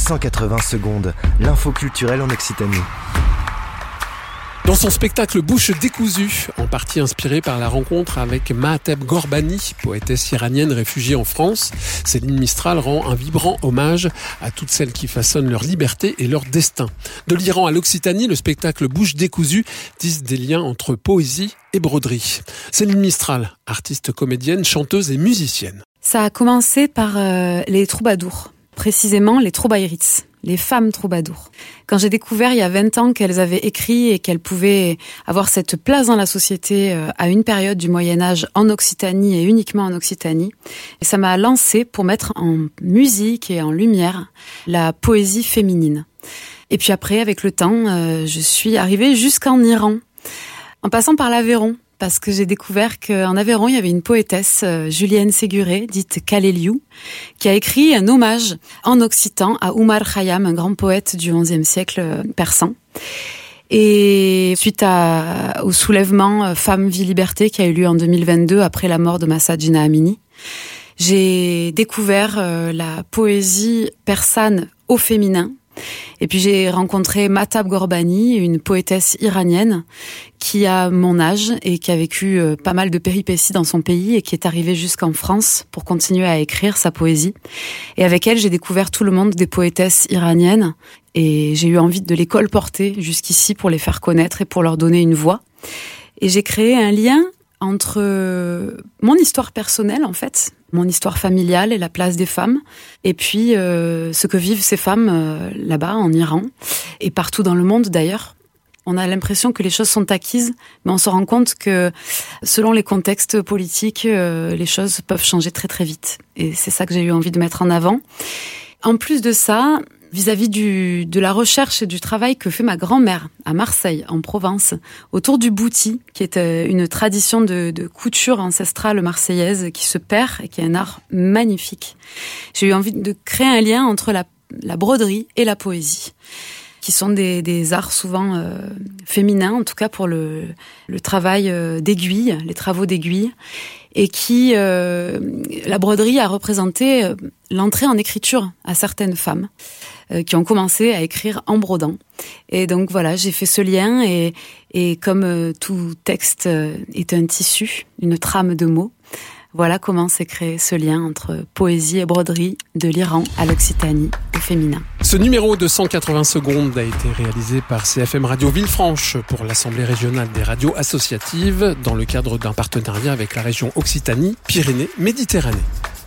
180 secondes, l'info culturelle en Occitanie. Dans son spectacle Bouche décousue, en partie inspiré par la rencontre avec Mahteb Ghorbani, poétesse iranienne réfugiée en France, Céline Mistral rend un vibrant hommage à toutes celles qui façonnent leur liberté et leur destin. De l'Iran à l'Occitanie, le spectacle Bouche décousue tisse des liens entre poésie et broderie. Céline Mistral, artiste comédienne, chanteuse et musicienne. Ça a commencé par les troubadours, précisément les troubaïrites. Les femmes troubadours. Quand j'ai découvert il y a 20 ans qu'elles avaient écrit et qu'elles pouvaient avoir cette place dans la société à une période du Moyen-Âge en Occitanie et uniquement en Occitanie, et ça m'a lancée pour mettre en musique et en lumière la poésie féminine. Et puis après, avec le temps, je suis arrivée jusqu'en Iran, en passant par l'Aveyron, parce que j'ai découvert qu'en Aveyron, il y avait une poétesse, Julienne Séguré, dite Kaleliou, qui a écrit un hommage en occitan à Omar Khayyam, un grand poète du XIe siècle persan. Et suite au soulèvement Femmes, Vie, Liberté qui a eu lieu en 2022 après la mort de Mahsa Jina Amini, j'ai découvert la poésie persane au féminin. Et puis j'ai rencontré Mahteb Ghorbani, une poétesse iranienne qui a mon âge et qui a vécu pas mal de péripéties dans son pays et qui est arrivée jusqu'en France pour continuer à écrire sa poésie. Et avec elle, j'ai découvert tout le monde des poétesses iraniennes et j'ai eu envie de les colporter jusqu'ici pour les faire connaître et pour leur donner une voix. Et j'ai créé un lien entre mon histoire personnelle, en fait, mon histoire familiale et la place des femmes, et puis ce que vivent ces femmes là-bas, en Iran, et partout dans le monde d'ailleurs. On a l'impression que les choses sont acquises, mais on se rend compte que selon les contextes politiques, les choses peuvent changer très très vite. Et c'est ça que j'ai eu envie de mettre en avant. En plus de ça, vis-à-vis de la recherche et du travail que fait ma grand-mère à Marseille, en Provence, autour du bouti, qui est une tradition de couture ancestrale marseillaise qui se perd et qui est un art magnifique. J'ai eu envie de créer un lien entre la broderie et la poésie, qui sont des arts souvent féminins, en tout cas pour le travail d'aiguille, les travaux d'aiguille, et qui, la broderie a représenté l'entrée en écriture à certaines femmes qui ont commencé à écrire en brodant. Et donc voilà, j'ai fait ce lien et comme tout texte est un tissu, une trame de mots, voilà comment s'est créé ce lien entre poésie et broderie de l'Iran à l'Occitanie au féminin. Ce numéro de 180 secondes a été réalisé par CFM Radio Villefranche pour l'Assemblée régionale des radios associatives dans le cadre d'un partenariat avec la région Occitanie-Pyrénées-Méditerranée.